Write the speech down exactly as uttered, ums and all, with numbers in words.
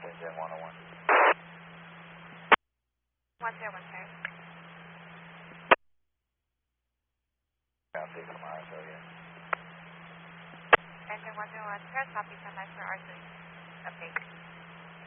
Shenzhen one oh one. one zero one zero. Ground six from R S O, yeah. Engine one zero one zero, copy, stand by for R three. Update.